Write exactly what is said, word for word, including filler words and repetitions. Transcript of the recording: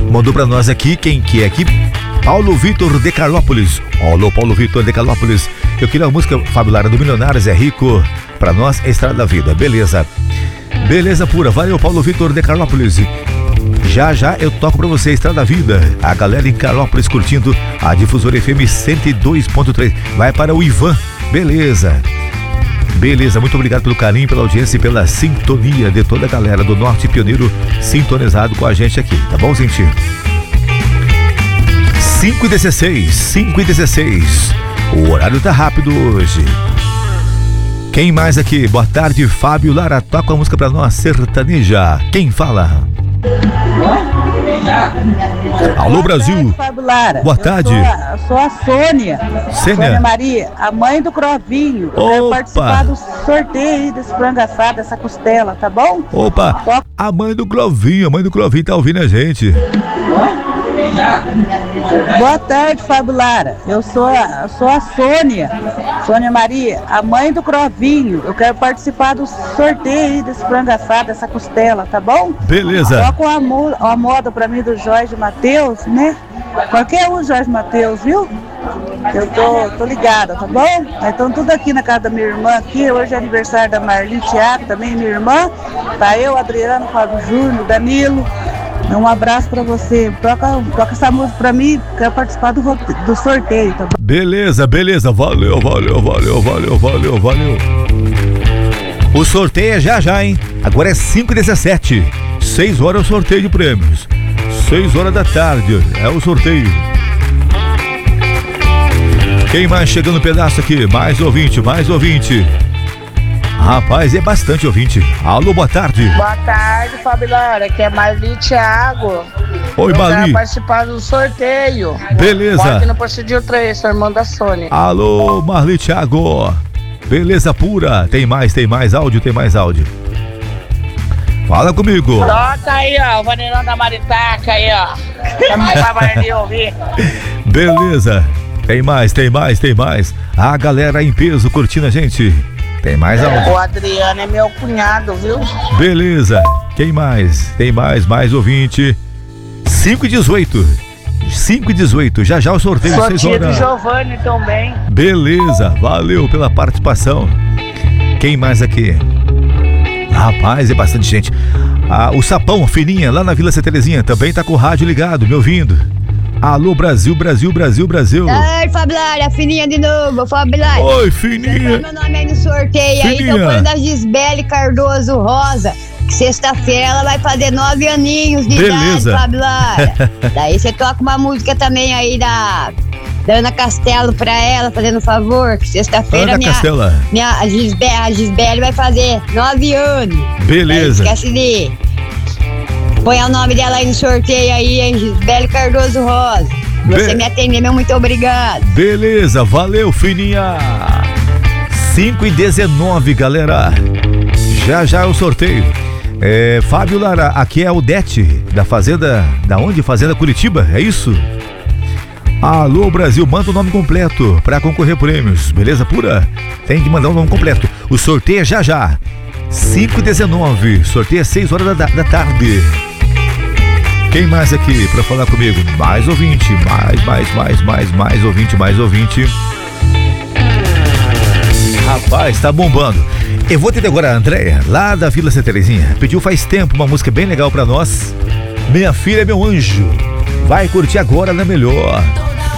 Mandou pra nós aqui, quem que é aqui? Paulo Vitor de Carlópolis. Alô, Paulo Vitor de Carlópolis. Eu queria a música Fábio Lara do Milionários é Rico. Pra nós, é Estrada da Vida. Beleza. Beleza pura. Valeu, Paulo Vitor de Carlópolis. Já já eu toco pra você Estrada da Vida. A galera em Carlópolis curtindo a Difusora F M cento e dois ponto três. Vai para o Ivan. Beleza. Beleza, muito obrigado pelo carinho, pela audiência e pela sintonia de toda a galera do Norte Pioneiro sintonizado com a gente aqui, tá bom, gente? cinco e dezesseis, cinco e dezesseis. O horário tá rápido hoje. Quem mais aqui? Boa tarde, Fábio Lara. Toca a música pra nós, sertaneja. Quem fala? Alô, Brasil. Boa tarde, Fábio Lara. Boa tarde. Eu sou a, eu sou a Sônia. Sênia. Sônia Maria, a mãe do Crovinho. Eu quero Opa. participar do sorteio aí desse frango assado, dessa costela, tá bom? Opa, Toca. a mãe do Clovinho, a mãe do Clovinho tá ouvindo a gente. Boa tarde, Fábio Lara. Eu sou a, eu sou a Sônia. Sônia Maria, a mãe do Crovinho. Eu quero participar do sorteio aí desse frango assado, dessa costela, tá bom? Beleza. Toca uma, mu- uma moda pra mim do Jorge Mateus, né? Qualquer um, Jorge Mateus, viu? Eu tô, tô ligada, tá bom? Nós estamos tudo aqui na casa da minha irmã aqui. Hoje é aniversário da Marli Thiago, também minha irmã. Tá eu, Adriano, Fábio Júnior, Danilo. Um abraço pra você. Toca, toca essa música pra mim, quero participar do, rote- do sorteio, tá bom? Beleza, beleza. Valeu, valeu, valeu, valeu, valeu, valeu. O sorteio é já já, hein? Agora é cinco e dezessete. seis horas é o sorteio de prêmios. seis horas da tarde é o sorteio. Quem mais chegando no pedaço aqui? Mais ouvinte, mais ouvinte. Rapaz, é bastante ouvinte. Alô, boa tarde. Boa tarde, Fábio Lara, aqui é Marli Thiago. Oi, Eu Marli. quero participar do sorteio. Beleza. Moro aqui no Presidio três, sou irmã da Sônia. Alô, Marli Thiago. Beleza pura. Tem mais, tem mais áudio, tem mais áudio. Fala comigo. Toca aí, ó, o Vanilão da Maritaca aí, ó. Também pra Marli ouvir. Beleza. Tem mais, tem mais, tem mais. A galera em peso curtindo a gente. Tem mais áudio. O Adriano é meu cunhado, viu? Beleza. Quem mais? Tem mais, mais ouvinte. cinco e dezoito. cinco e dezoito. Já já o sorteio, Sou seis tia do horas. Giovanni também. Beleza. Valeu pela participação. Quem mais aqui? Rapaz, é bastante gente. Ah, o Sapão, fininha, lá na Vila Santa Terezinha, também tá com o rádio ligado, me ouvindo. Alô, Brasil, Brasil, Brasil, Brasil. Oi, Fabilária, fininha de novo, Fabilária. Oi, Você fininha. meu nome aí no sorteio aí, Fininha. tô falando da Gisbele Cardoso Rosa, que sexta-feira ela vai fazer nove aninhos de Beleza. idade, Fabilária. Daí você toca uma música também aí da, da Ana Castelo pra ela, fazendo um favor, que sexta-feira Ana minha, Castela. minha, a, Gisbele, a Gisbele vai fazer nove anos. Beleza. Daí esquece de... Põe o nome dela aí no sorteio aí, hein, Gisbele Cardoso Rosa. Você Be- me atender, meu muito obrigado. Beleza, valeu, fininha. cinco e dezenove, galera. Já já é o sorteio. É, Fábio Lara, aqui é o Dete, da Fazenda. Da onde? Fazenda Curitiba, é isso? Alô, Brasil, manda o nome completo pra concorrer prêmios, beleza pura? Tem que mandar o nome completo. O sorteio é já já. cinco e dezenove. Sorteio é seis horas da, da tarde. Quem mais aqui pra falar comigo? Mais ouvinte, mais, mais, mais, mais, mais ouvinte, mais ouvinte. Rapaz, tá bombando. Eu vou ter agora a Andréia, lá da Vila Santa Terezinha. Pediu faz tempo uma música bem legal pra nós. Minha filha é meu anjo. Vai curtir agora na melhor.